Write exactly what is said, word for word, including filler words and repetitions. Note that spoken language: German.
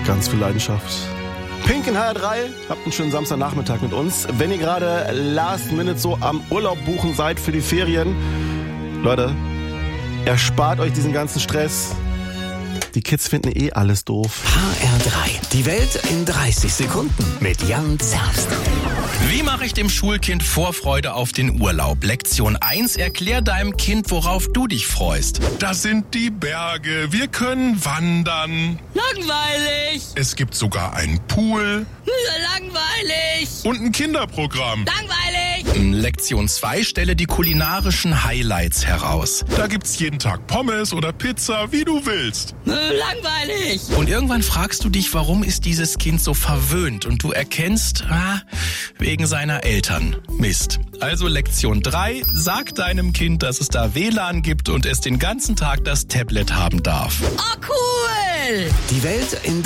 ganz viel Leidenschaft. Pink in H R drei, habt einen schönen Samstagnachmittag mit uns. Wenn ihr gerade last minute so am Urlaub buchen seid für die Ferien, Leute, erspart euch diesen ganzen Stress. Die Kids finden eh alles doof. H R drei, die Welt in dreißig Sekunden mit Jan Zerbst. Wie mache ich dem Schulkind Vorfreude auf den Urlaub? Lektion eins, erklär deinem Kind, worauf du dich freust. Das sind die Berge. Wir können wandern. Langweilig. Es gibt sogar einen Pool. Langweilig. Und ein Kinderprogramm. Langweilig. Lektion zwei, stelle die kulinarischen Highlights heraus. Da gibt's jeden Tag Pommes oder Pizza, wie du willst. Langweilig. Und irgendwann fragst du dich, warum ist dieses Kind so verwöhnt? Und du erkennst, ah, wegen seiner Eltern. Mist. Also Lektion drei, sag deinem Kind, dass es da W L A N gibt und es den ganzen Tag das Tablet haben darf. Oh, cool. Die Welt in